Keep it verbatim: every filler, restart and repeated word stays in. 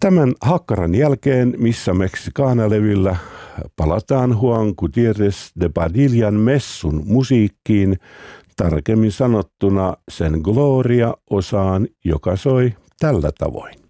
Tämän Hakkaran jälkeen Missa Mexicana-levyllä palataan Juan Gutiérrez de Padillan messun musiikkiin, tarkemmin sanottuna sen Gloria-osaan, joka soi tällä tavoin.